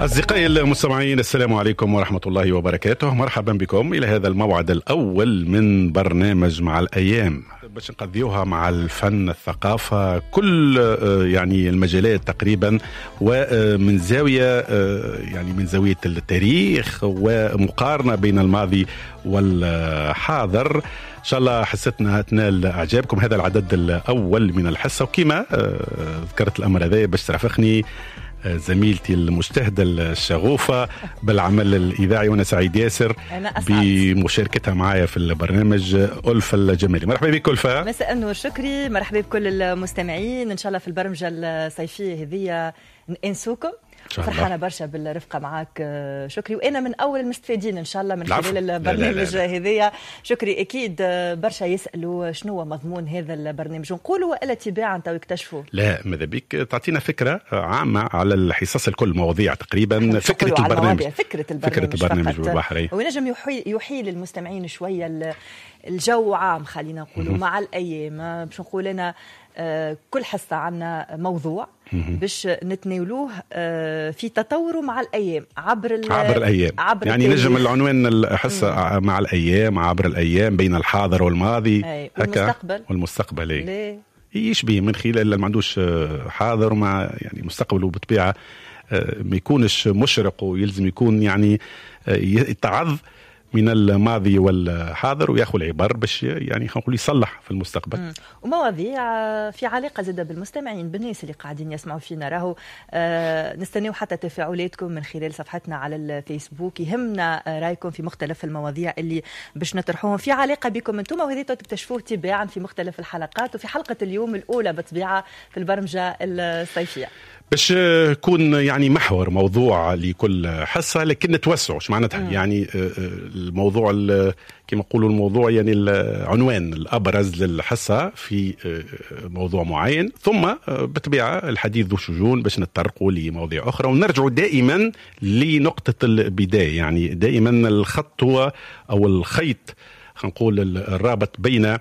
أصدقائي المستمعين، السلام عليكم ورحمة الله وبركاته. مرحبا بكم إلى هذا الموعد الأول من برنامج مع الأيام، باش نقضيوها مع الفن، الثقافة، كل يعني المجالات تقريبا، ومن زاوية يعني من زاوية التاريخ ومقارنة بين الماضي والحاضر. إن شاء الله حصتنا تنال أعجابكم. هذا العدد الأول من الحصة، وكما ذكرت الأمر هذا باش ترافقني زميلتي المجتهدة الشغوفة بالعمل الإذاعي، وأنا سعيد ياسر بمشاركتها معايا في البرنامج ألفة الجمالي. مرحبا بك ألفة. مساء النور، شكري. مرحبا بكل المستمعين. إن شاء الله في البرمجة الصيفية هذه ننسوكم. فرحانة برشا بالرفقة معاك شكري، وأنا من أول المستفيدين إن شاء الله من خلال البرنامج هذية. شكري. أكيد برشا يسألوا شنو مضمون هذا البرنامج، ونقولوا وإلا تباعا تو يكتشفوا. لا ماذا بك تعطينا فكرة عامة على الحصص الكل، مواضيع تقريبا، فكرة البرنامج. فكرة البرنامج بالبحرين، ونجم يحيي للمستمعين شوية الجو عام، خلينا نقولوا مع الأيام. باش نقول أنا كل حصة عنا موضوع باش نتناولوه في تطوره مع الأيام عبر الأيام. يعني نجم العنوان الحصة مع الأيام، عبر الأيام، بين الحاضر والماضي والمستقبل. يشبه من خلال اللي ما عندوش حاضر ومع يعني مستقبل، وبطبيعة ما يكونش مشرق، ويلزم يكون يعني يتعظ من الماضي والحاضر وياخذ العبر باش يعني نقول يصلح في المستقبل. ومواضيع في علاقه زاده بالمستمعين، بالناس اللي قاعدين يسمعوا فينا. راهو نستناو حتى تفاعلاتكم من خلال صفحتنا على الفيسبوك. يهمنا رايكم في مختلف المواضيع اللي باش نطرحوهم في علاقه بكم انتم، وهذه تكتشفوه تباعا في مختلف الحلقات. وفي حلقه اليوم الاولى بطبيعه في البرمجه الصيفيه باش يكون يعني محور موضوع لكل حصة، لكن نتوسع. ايش معناتها؟ يعني الموضوع كما نقولوا الموضوع يعني العنوان الأبرز للحصة في موضوع معين، ثم بطبيعة الحديث ذو شجون باش نتطرقوا لمواضيع أخرى، ونرجعوا دائما لنقطة البداية. يعني دائما الخط هو أو الخيط، نقول الرابط بين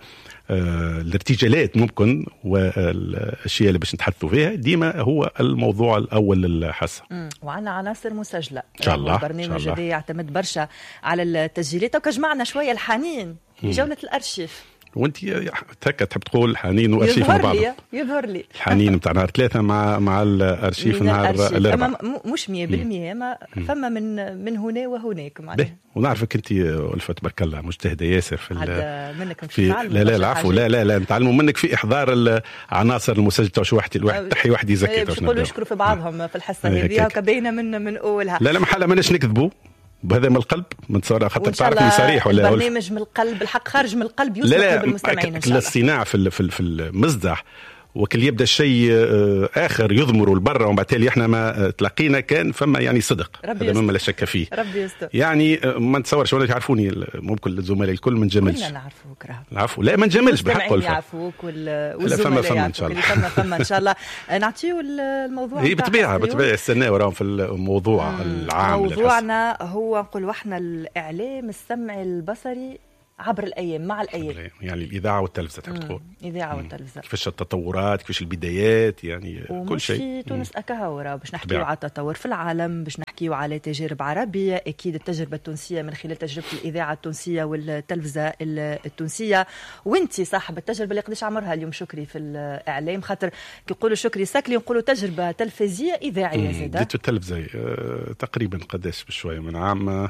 الارتجالات ممكن والاشياء اللي باش نتحدثوا فيها ديما هو الموضوع الاول للحصه. وعندنا عناصر مسجله ان شاء الله. البرنامج هذا يعتمد برشا على التسجيلات، وكجمعنا شويه الحنين جوله الارشيف. وانت هكا تحب تقول حنين وارشيف مع بعض؟ يظهر لي الحنين نتاع نهار 3 مع الارشيف نهار الاربعاء. مش 100%، ما فما من هنا وهناك معناها. ونعرفك انت ألفة تبارك الله مجتهده ياسر في منك في لا العفو، لا نتعلموا منك في احضار العناصر المسجله. شو واحد تحي واحد يزكي باش نقولوا يشكروا في بعضهم في الحصه هذه وكبينا من اولها. لا محاله ماناش نكذبوا، بهذا من القلب، من تصور خاطر تعرفني صريح ولا البرنامج من القلب، الحق خارج من القلب يوصل بالمستمعين ان شاء الله. الاصطناع في المزدح، وكل يبدا شيء اخر يضمر البرة، ومن بعد احنا ما تلاقينا كان فما يعني صدق، هذا مما لا شك فيه. ربي يستر. يعني ما نتصورش ولا تعرفوني، ممكن الزملاء الكل ما نجملش. كلنا نعرفوك راه. العفو، لا ما نجملش بالحق. يعرفوك والزملاء فما ان شاء الله. فما ان شاء الله. نعطيو الموضوع. هي بالطبيعه استناو راهم في الموضوع العام. موضوعنا هو نقولوا احنا الاعلام السمعي البصري عبر الأيام، مع الأيام، يعني الإذاعة والتلفزة تحب تقول. إذاعة والتلفزة، كيفاش التطورات، كيفاش البدايات، يعني كل شيء. في تونس أكهورة باش نحكيو على التطور في العالم، باش نحكيو على تجارب عربية، أكيد التجربة التونسية من خلال تجربة الإذاعة التونسية والتلفزة التونسية. وانتي صاحب التجربة اللي قديش عمرها اليوم شكري في الإعلام؟ خاطر كيقولوا شكري ساكلي نقولوا تجربة تلفزية إذاعية زادا. بديت التلفزة تقريبا قداش بشوية من عام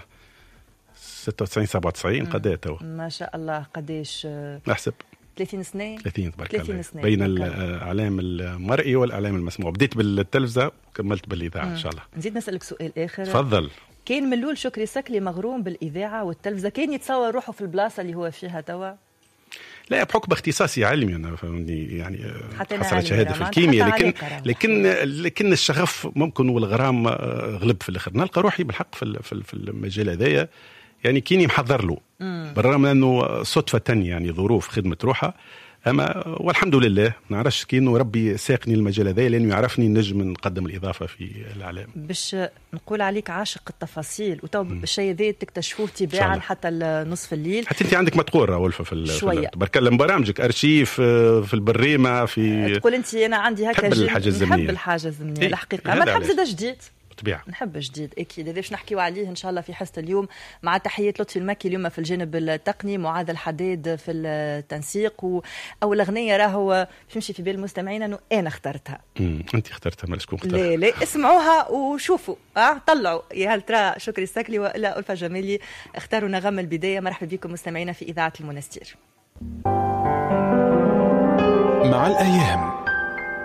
96 97 قداش تو؟ ما شاء الله. قداش احسب 30 سنة. 30 تبارك الله. بين الاعلام المرئي والاعلام المسموع. بديت بالتلفزه وكملت بالاذاعه ان شاء الله. نزيد نسالك سؤال اخر. تفضل. كان من الاول شكري سكلي مغروم بالاذاعه والتلفزه، كان يتصور روحه في البلاصه اللي هو فيها توا؟ لا، بحكم اختصاصي علمي انا فهمني، يعني حصلت شهاده في الكيمياء، لكن الشغف ممكن والغرام غلب في الاخر. نلقى روحي بالحق في المجال هذايا، يعني كيني محضر له، بالرغم انه صدفه يعني ظروف خدمه روحها، اما والحمد لله نعرفش كينو ربي ساقني المجال هذا، لانه يعرفني نجم نقدم الاضافه في الاعلام. باش نقول عليك عاشق التفاصيل، وتو الشيء ذا تكتشفوه تباعا حتى نصف الليل. حتى انت عندك متقوره ولفه في تبارك الله برامجك ارشيف في البريمه في تقول انت انا عندي هكا نحب الحاجه الزمنيه. الحقيقه ما نحب زاد جديد بالطبيعة نحب جديد أكيد. هذا باش نحكيو عليه إن شاء الله في حصة اليوم مع تحية لطفي المكي اليوم في الجانب التقني، معاذ الحداد في التنسيق. أول أغنية راهو تمشي في بال المستمعين أنه أنا اخترتها. أنت اخترتها ما شكون اختارها؟ لا اسمعوها وشوفوا طلعوا يا هل ترى شكري السكلي ولا ألفا جميلي اختاروا نغم البداية. مرحبا بكم مستمعينا في إذاعة المنستير. مع الأيام